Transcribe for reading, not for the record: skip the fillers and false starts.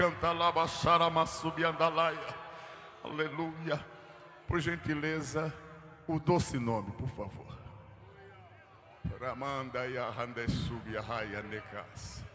Canta lá, baixar a massubiandalaia. Aleluia. Por gentileza, o doce nome, por favor. Ramanda ya hande subia raia necas.